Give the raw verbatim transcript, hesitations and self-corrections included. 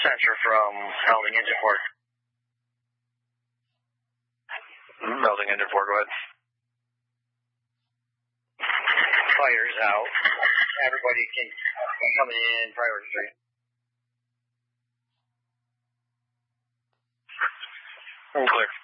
Sensor from Melding Engine four. Melding Engine four, go ahead. Fire's out. Everybody can come in priority three. Clear.